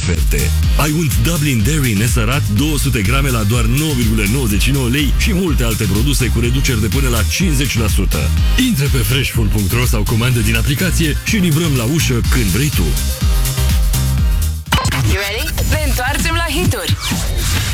oferte. Ai unt Dublin Dairy nesărat 200 grame la doar 9,99 lei și multe alte produse cu reduceri de până la 50%. Intră pe freshfood.ro sau comandă din aplicație și livrăm la ușă când vrei tu. You ready? Ne întoarcem la hituri.